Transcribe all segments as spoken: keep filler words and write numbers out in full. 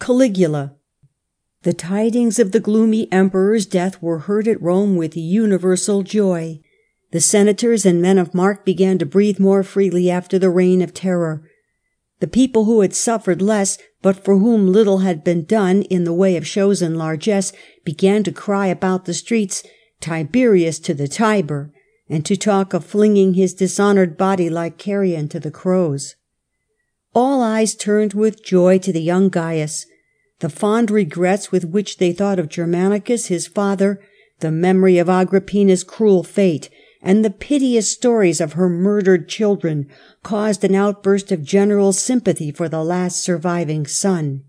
Caligula. The tidings of the gloomy emperor's death were heard at Rome with universal joy. The senators and men of mark began to breathe more freely after the reign of terror. The people who had suffered less, but for whom little had been done in the way of shows and largesse, began to cry about the streets, "Tiberius to the Tiber," and to talk of flinging his dishonoured body like carrion to the crows. All eyes turned with joy to the young Gaius. The fond regrets with which they thought of Germanicus, his father, the memory of Agrippina's cruel fate, and the piteous stories of her murdered children, caused an outburst of general sympathy for the last surviving son.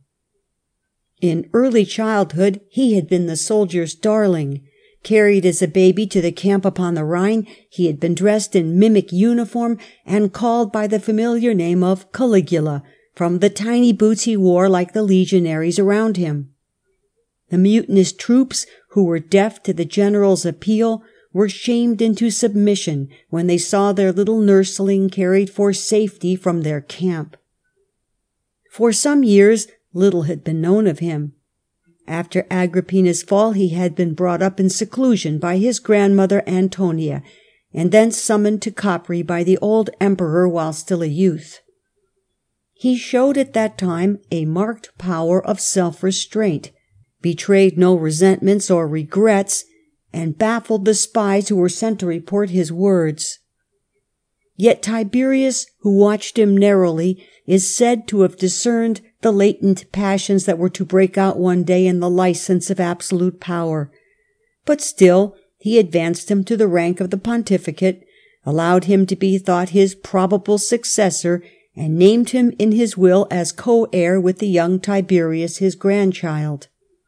In early childhood he had been the soldier's darling. Carried as a baby to the camp upon the Rhine, he had been dressed in mimic uniform and called by the familiar name of Caligula, from the tiny boots he wore like the legionaries around him. The mutinous troops, who were deaf to the general's appeal, were shamed into submission when they saw their little nursling carried for safety from their camp. For some years little had been known of him. After Agrippina's fall he had been brought up in seclusion by his grandmother Antonia, and thence summoned to Capri by the old emperor while still a youth. He showed at that time a marked power of self-restraint, betrayed no resentments or regrets, and baffled the spies who were sent to report his words. Yet Tiberius, who watched him narrowly, is said to have discerned the latent passions that were to break out one day in the license of absolute power. But still he advanced him to the rank of the pontificate, allowed him to be thought his probable successor, and named him in his will as co-heir with the young Tiberius, his grandchild.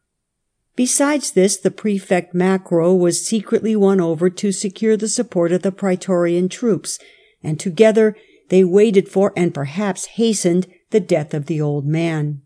Besides this, the prefect Macro was secretly won over to secure the support of the praetorian troops, and together they waited for, and perhaps hastened, the death of the old man.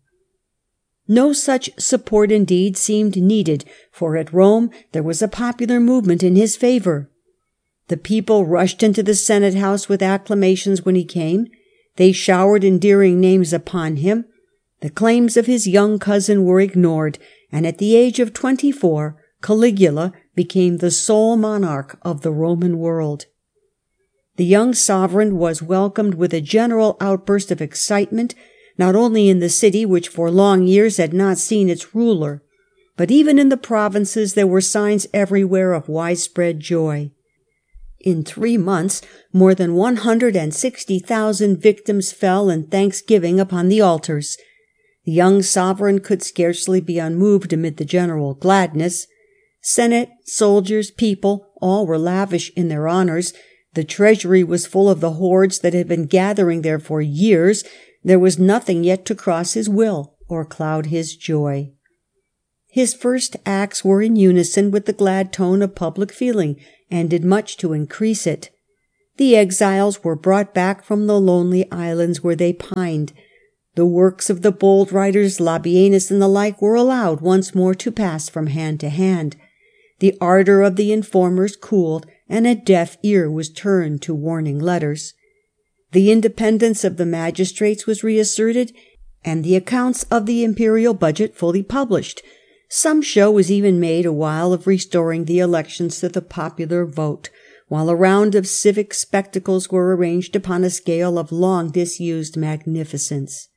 No such support indeed seemed needed, for at Rome there was a popular movement in his favour. The people rushed into the Senate house with acclamations when he came. They showered endearing names upon him. The claims of his young cousin were ignored, and at the age of twenty-four Caligula became the sole monarch of the Roman world. The young sovereign was welcomed with a general outburst of excitement, not only in the city, which for long years had not seen its ruler, but even in the provinces there were signs everywhere of widespread joy. In three months more than one hundred sixty thousand victims fell in thanksgiving upon the altars. The young sovereign could scarcely be unmoved amid the general gladness. Senate, soldiers, people, all were lavish in their honours. The treasury was full of the hoards that had been gathering there for years. There was nothing yet to cross his will or cloud his joy. His first acts were in unison with the glad tone of public feeling, and did much to increase it. The exiles were brought back from the lonely islands where they pined. The works of the bold writers, Labienus and the like, were allowed once more to pass from hand to hand. The ardour of the informers cooled, and a deaf ear was turned to warning letters. The independence of the magistrates was reasserted, and the accounts of the imperial budget fully published. Some show was even made a while of restoring the elections to the popular vote, while a round of civic spectacles were arranged upon a scale of long disused magnificence.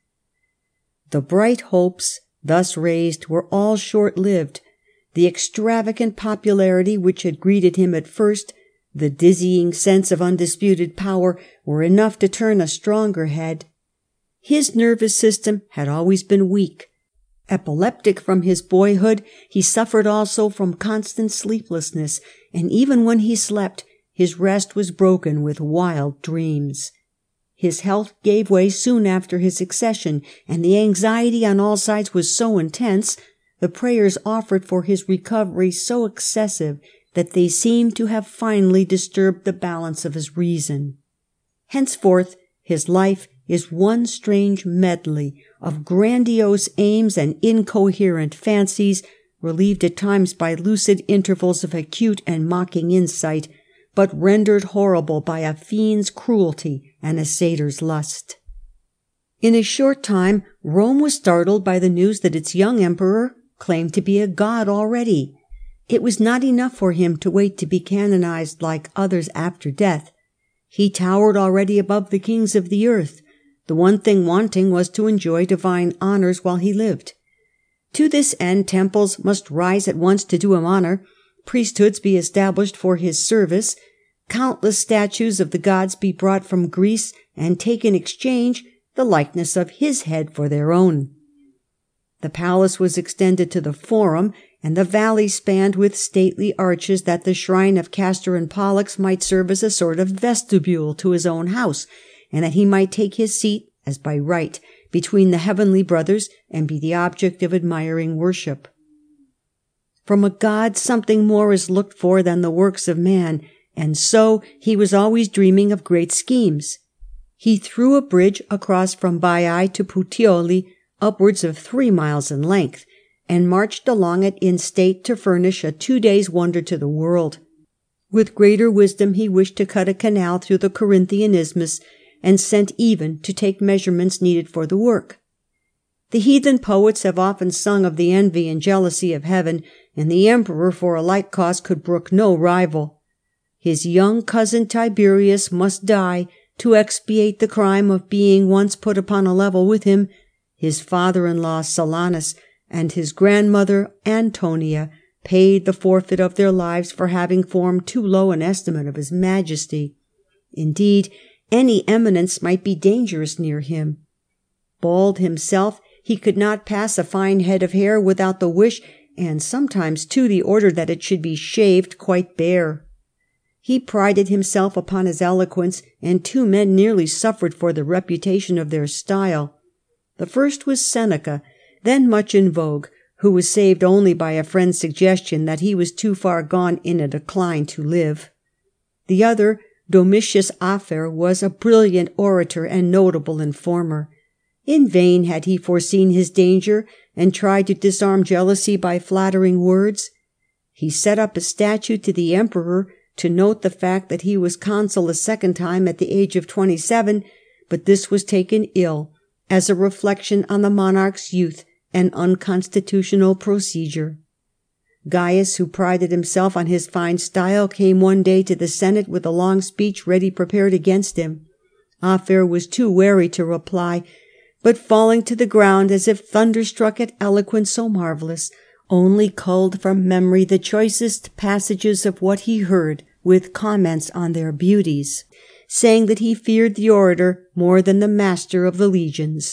The bright hopes thus raised were all short-lived. The extravagant popularity which had greeted him at first, the dizzying sense of undisputed power, were enough to turn a stronger head. His nervous system had always been weak. Epileptic from his boyhood, he suffered also from constant sleeplessness, and even when he slept, his rest was broken with wild dreams. His health gave way soon after his accession, and the anxiety on all sides was so intense, the prayers offered for his recovery so excessive, that they seemed to have finally disturbed the balance of his reason. Henceforth his life is one strange medley of grandiose aims and incoherent fancies, relieved at times by lucid intervals of acute and mocking insight, but rendered horrible by a fiend's cruelty and a satyr's lust. In a short time Rome was startled by the news that its young emperor claimed to be a god already. It was not enough for him to wait to be canonized like others after death. He towered already above the kings of the earth. The one thing wanting was to enjoy divine honours while he lived. To this end temples must rise at once to do him honour, priesthoods be established for his service, countless statues of the gods be brought from Greece, and take in exchange the likeness of his head for their own. The palace was extended to the Forum, and the valley spanned with stately arches, that the shrine of Castor and Pollux might serve as a sort of vestibule to his own house, and that he might take his seat, as by right, between the heavenly brothers, and be the object of admiring worship. From a god something more is looked for than the works of man, and so he was always dreaming of great schemes. He threw a bridge across from Baiae to Puteoli, upwards of three miles in length, and marched along it in state to furnish a two days' wonder to the world. With greater wisdom he wished to cut a canal through the Corinthian isthmus, and sent even to take measurements needed for the work. The heathen poets have often sung of the envy and jealousy of heaven, and the emperor for a like cause could brook no rival. His young cousin Tiberius must die to expiate the crime of being once put upon a level with him. His father-in-law Silanus and his grandmother Antonia paid the forfeit of their lives for having formed too low an estimate of his majesty. Indeed, any eminence might be dangerous near him. Bald himself, he could not pass a fine head of hair without the wish, and sometimes too the order, that it should be shaved quite bare. He prided himself upon his eloquence, and two men nearly suffered for the reputation of their style. The first was Seneca, then much in vogue, who was saved only by a friend's suggestion that he was too far gone in a decline to live. The other, Domitius Afer, was a brilliant orator and notable informer. In vain had he foreseen his danger and tried to disarm jealousy by flattering words. He set up a statue to the emperor to note the fact that he was consul a second time at the age of twenty-seven, but this was taken ill, as a reflection on the monarch's youth and unconstitutional procedure. Gaius, who prided himself on his fine style, came one day to the Senate with a long speech ready prepared against him. Afer was too wary to reply, but falling to the ground as if thunderstruck at eloquence so marvellous, only culled from memory the choicest passages of what he heard, with comments on their beauties, saying that he feared the orator more than the master of the legions.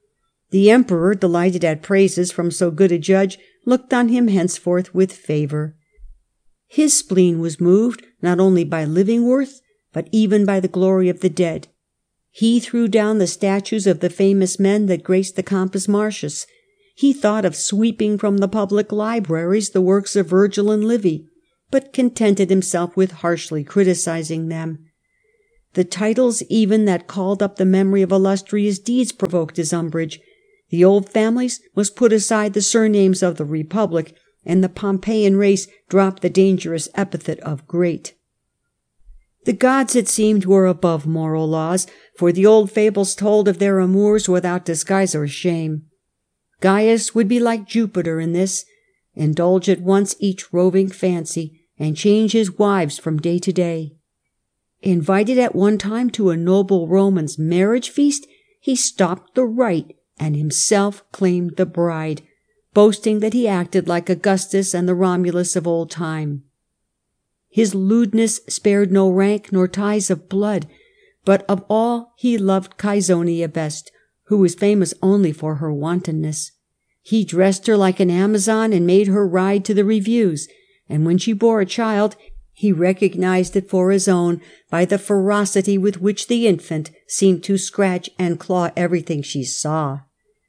The emperor, delighted at praises from so good a judge, looked on him henceforth with favour. His spleen was moved not only by living worth, but even by the glory of the dead. He threw down the statues of the famous men that graced the Campus Martius. He thought of sweeping from the public libraries the works of Virgil and Livy, but contented himself with harshly criticizing them. The titles even that called up the memory of illustrious deeds provoked his umbrage. The old families must put aside the surnames of the Republic, and the Pompeian race dropped the dangerous epithet of great. The gods, it seemed, were above moral laws, for the old fables told of their amours without disguise or shame. Gaius would be like Jupiter in this, indulge at once each roving fancy, and change his wives from day to day. Invited at one time to a noble Roman's marriage feast, he stopped the rite and himself claimed the bride, boasting that he acted like Augustus and the Romulus of old time. His lewdness spared no rank nor ties of blood, but of all he loved Caesonia best, who was famous only for her wantonness. He dressed her like an Amazon and made her ride to the reviews, and when she bore a child, he recognized it for his own by the ferocity with which the infant seemed to scratch and claw everything she saw.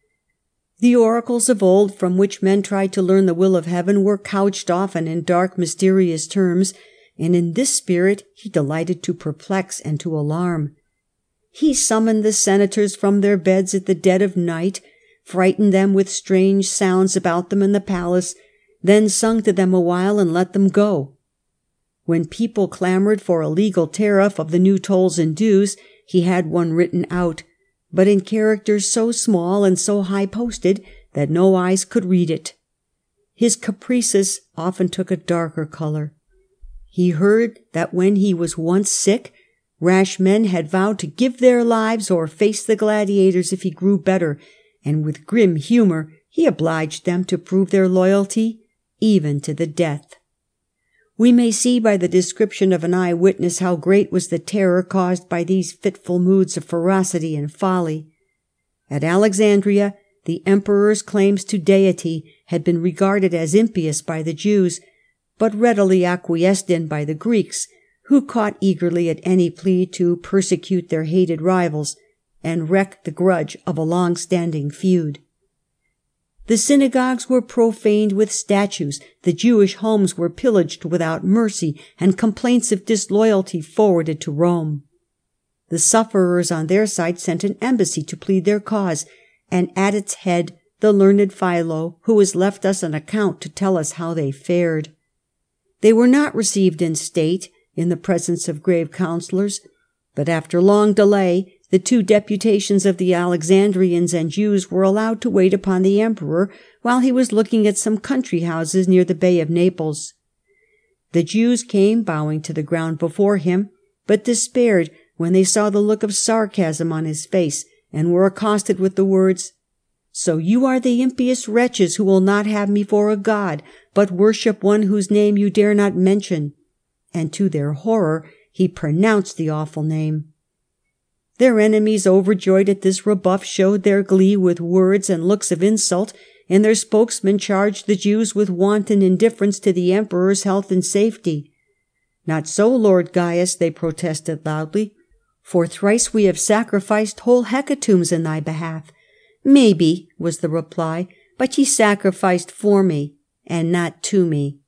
The oracles of old, from which men tried to learn the will of heaven, were couched often in dark, mysterious terms, and in this spirit he delighted to perplex and to alarm. He summoned the senators from their beds at the dead of night, frightened them with strange sounds about them in the palace, then sung to them a while and let them go. When people clamoured for a legal tariff of the new tolls and dues, he had one written out, but in characters so small and so high-posted that no eyes could read it. His caprices often took a darker colour. He heard that when he was once sick, rash men had vowed to give their lives or face the gladiators if he grew better, and with grim humour he obliged them to prove their loyalty even to the death. We may see by the description of an eye-witness how great was the terror caused by these fitful moods of ferocity and folly. At Alexandria, the emperor's claims to deity had been regarded as impious by the Jews, but readily acquiesced in by the Greeks, who caught eagerly at any plea to persecute their hated rivals and wreak the grudge of a long-standing feud. The synagogues were profaned with statues, the Jewish homes were pillaged without mercy, and complaints of disloyalty forwarded to Rome. The sufferers on their side sent an embassy to plead their cause, and at its head the learned Philo, who has left us an account to tell us how they fared. They were not received in state, in the presence of grave counsellors, but after long delay the two deputations of the Alexandrians and Jews were allowed to wait upon the emperor while he was looking at some country houses near the Bay of Naples. The Jews came bowing to the ground before him, but despaired when they saw the look of sarcasm on his face, and were accosted with the words, "So you are the impious wretches who will not have me for a god, but worship one whose name you dare not mention." And to their horror he pronounced the awful name. Their enemies, overjoyed at this rebuff, showed their glee with words and looks of insult, and their spokesman charged the Jews with wanton indifference to the emperor's health and safety. "Not so, Lord Gaius," they protested loudly, "for thrice we have sacrificed whole hecatombs in thy behalf." "Maybe," was the reply, "but ye sacrificed for me, and not to me."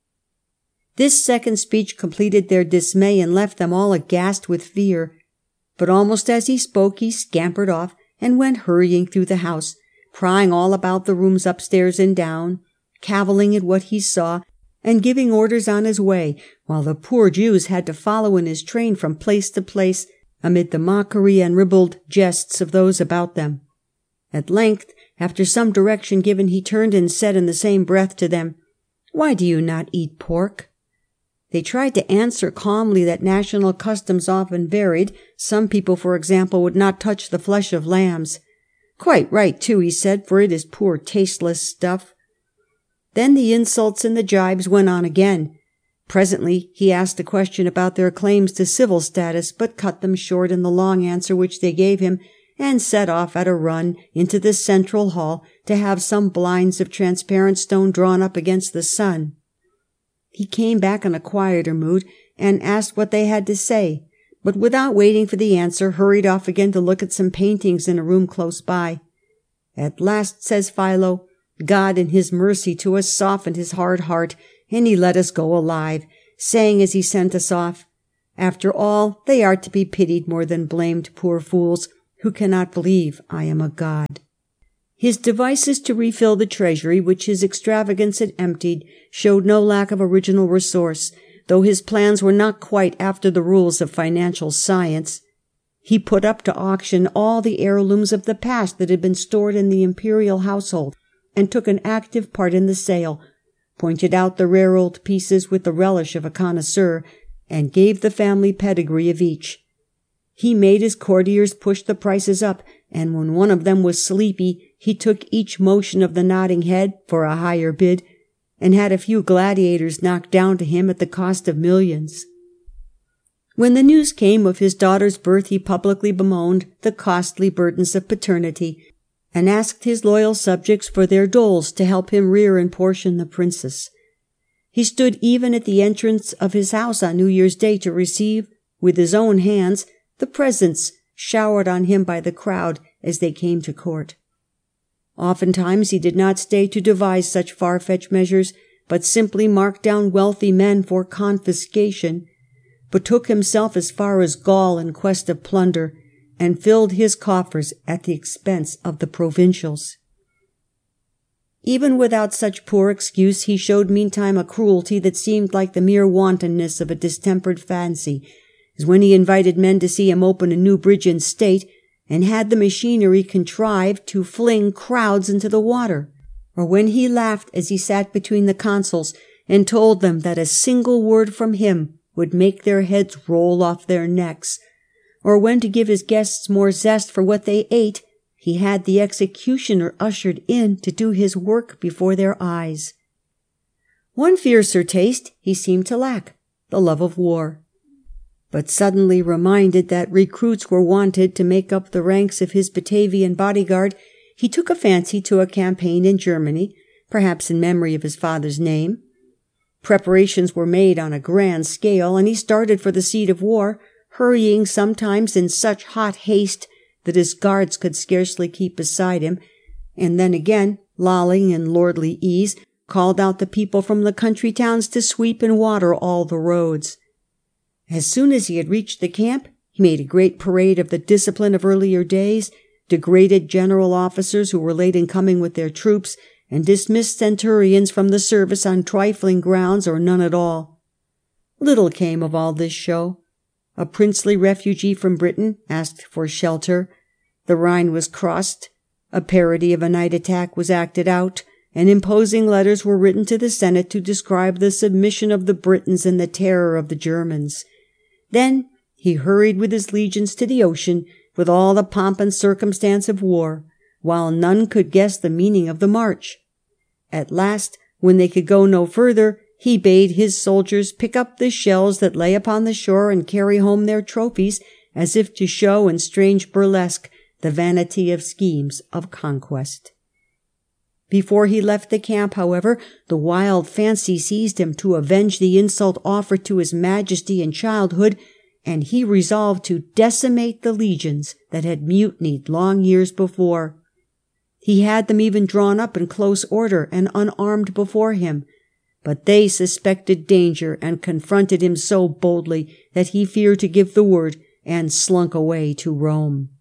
This second speech completed their dismay and left them all aghast with fear. But almost as he spoke he scampered off and went hurrying through the house, prying all about the rooms upstairs and down, cavilling at what he saw, and giving orders on his way, while the poor Jews had to follow in his train from place to place, amid the mockery and ribald jests of those about them. At length, after some direction given, he turned and said in the same breath to them, "Why do you not eat pork?" They tried to answer calmly that national customs often varied. Some people, for example, would not touch the flesh of lambs. "Quite right, too," he said, "for it is poor, tasteless stuff." Then the insults and the jibes went on again. Presently he asked a question about their claims to civil status, but cut them short in the long answer which they gave him, and set off at a run into the central hall to have some blinds of transparent stone drawn up against the sun. He came back in a quieter mood, and asked what they had to say, but without waiting for the answer hurried off again to look at some paintings in a room close by. At last, says Philo, God in his mercy to us softened his hard heart, and he let us go alive, saying as he sent us off, "After all, they are to be pitied more than blamed, poor fools, who cannot believe I am a god." His devices to refill the treasury, which his extravagance had emptied, showed no lack of original resource, though his plans were not quite after the rules of financial science. He put up to auction all the heirlooms of the past that had been stored in the imperial household, and took an active part in the sale, pointed out the rare old pieces with the relish of a connoisseur, and gave the family pedigree of each. He made his courtiers push the prices up, and when one of them was sleepy, he took each motion of the nodding head for a higher bid, and had a few gladiators knocked down to him at the cost of millions. When the news came of his daughter's birth, he publicly bemoaned the costly burdens of paternity, and asked his loyal subjects for their doles to help him rear and portion the princess. He stood even at the entrance of his house on New Year's Day to receive, with his own hands, the presents showered on him by the crowd as they came to court. Oftentimes he did not stay to devise such far-fetched measures, but simply marked down wealthy men for confiscation, betook himself as far as Gaul in quest of plunder, and filled his coffers at the expense of the provincials. Even without such poor excuse, he showed meantime a cruelty that seemed like the mere wantonness of a distempered fancy, as when he invited men to see him open a new bridge in state, and had the machinery contrived to fling crowds into the water, or when he laughed as he sat between the consuls and told them that a single word from him would make their heads roll off their necks, or when, to give his guests more zest for what they ate, he had the executioner ushered in to do his work before their eyes. One fiercer taste he seemed to lack, the love of war. But suddenly reminded that recruits were wanted to make up the ranks of his Batavian bodyguard, he took a fancy to a campaign in Germany, perhaps in memory of his father's name. Preparations were made on a grand scale, and he started for the seat of war, hurrying sometimes in such hot haste that his guards could scarcely keep beside him, and then again, lolling in lordly ease, called out the people from the country towns to sweep and water all the roads. As soon as he had reached the camp, he made a great parade of the discipline of earlier days, degraded general officers who were late in coming with their troops, and dismissed centurions from the service on trifling grounds or none at all. Little came of all this show. A princely refugee from Britain asked for shelter. The Rhine was crossed. A parody of a night attack was acted out, and imposing letters were written to the Senate to describe the submission of the Britons and the terror of the Germans. Then he hurried with his legions to the ocean, with all the pomp and circumstance of war, while none could guess the meaning of the march. At last, when they could go no further, he bade his soldiers pick up the shells that lay upon the shore and carry home their trophies, as if to show in strange burlesque the vanity of schemes of conquest. Before he left the camp, however, the wild fancy seized him to avenge the insult offered to his majesty in childhood, and he resolved to decimate the legions that had mutinied long years before. He had them even drawn up in close order and unarmed before him, but they suspected danger and confronted him so boldly that he feared to give the word and slunk away to Rome.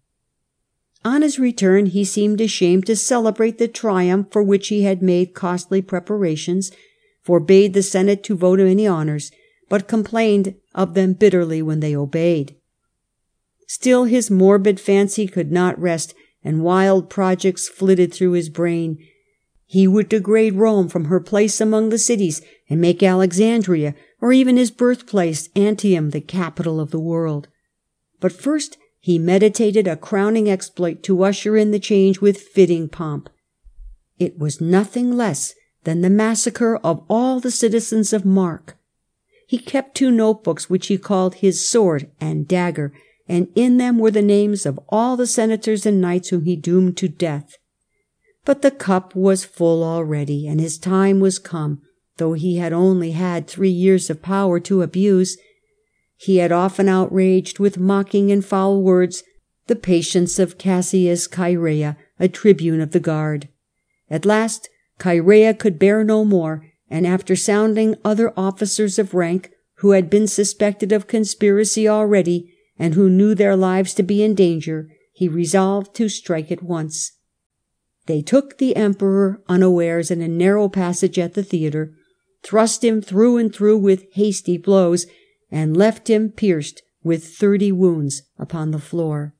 On his return he seemed ashamed to celebrate the triumph for which he had made costly preparations, forbade the Senate to vote him any honours, but complained of them bitterly when they obeyed. Still his morbid fancy could not rest, and wild projects flitted through his brain. He would degrade Rome from her place among the cities, and make Alexandria, or even his birthplace, Antium, the capital of the world. But first he meditated a crowning exploit to usher in the change with fitting pomp. It was nothing less than the massacre of all the citizens of Mark. He kept two notebooks which he called his sword and dagger, and in them were the names of all the senators and knights whom he doomed to death. But the cup was full already, and his time was come, though he had only had three years of power to abuse. He had often outraged with mocking and foul words the patience of Cassius Chaerea, a tribune of the guard. At last Chaerea could bear no more, and after sounding other officers of rank who had been suspected of conspiracy already, and who knew their lives to be in danger, he resolved to strike at once. They took the emperor unawares in a narrow passage at the theatre, thrust him through and through with hasty blows, and left him pierced with thirty wounds upon the floor.